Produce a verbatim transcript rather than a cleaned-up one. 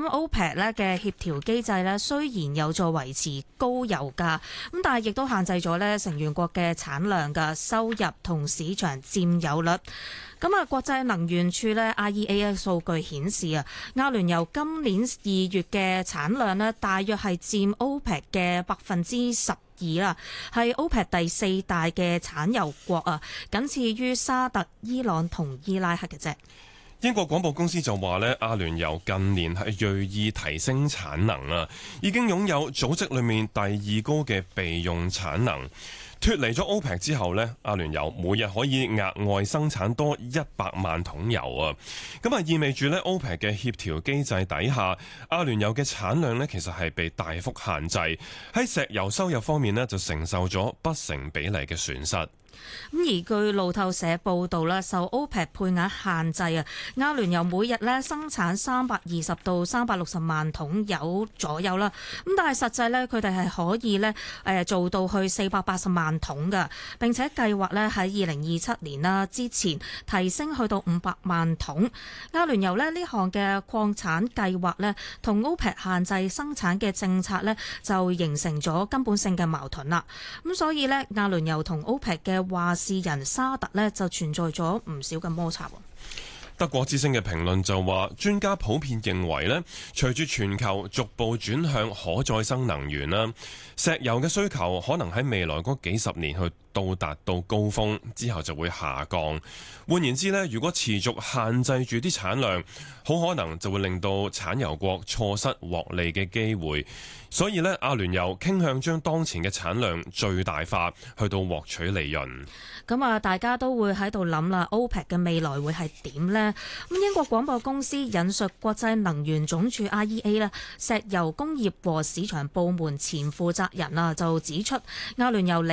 OPEC 咧嘅協調機制咧，雖然有助維持高油價，咁但係亦都限制咗咧成員國嘅產量嘅收入同市場佔有率。咁啊，國際能源署咧 I E A 嘅數據顯示啊，亞聯酋今年二月嘅產量咧，大約係佔 OPEC 嘅百分之十二啦，係 OPEC 第四大嘅產油國啊，僅次於沙特、伊朗同伊拉克嘅啫。 英國廣播公司就話呢，亞聯酋近年係銳意提升產能啊，已經擁有組織裏面第二高嘅備用產能。脫離咗 OPEC 之後呢，亞聯酋每日可以額外生產多一百萬桶油啊！咁啊意味住呢 OPEC 嘅協調機制底下，亞聯酋嘅產量呢其實係被大幅限制，喺石油收入方面呢就承受咗不成比例嘅損失。 咁而據路透社報道啦，受 OPEC 配額限制啊，亞聯酋每日咧生產三百二十到三百六十萬桶油左右啦。咁但係實際咧，佢哋係可以咧誒做到去四百八十萬桶㗎。並且計劃咧喺二零二七年啦之前提升去到五百萬桶。亞聯酋咧呢項嘅擴產計劃咧，同 OPEC 限制生產嘅政策咧，就形成咗根本性嘅矛盾啦。咁所以咧，亞聯酋同 OPEC 嘅話事人沙特呢就存在咗唔少嘅摩擦。 德國之聲嘅評論就話，專家普遍認為呢，隨住全球逐步轉向可再生能源啦，石油嘅需求可能喺未來嗰幾十年去到達到高峰之後就會下降。換言之呢，如果持續限制住啲產量，好可能就會令到產油國錯失獲利嘅機會。所以呢，亞聯酋傾向將當前嘅產量最大化，去到獲取利潤。 咁啊，大家都會喺度諗啦 ，OPEC 嘅未來會係點呢？咁英國廣播公司引述國際能源總署 I E A 啦，石油工業和市場部門前負責人啊，就指出亞聯酋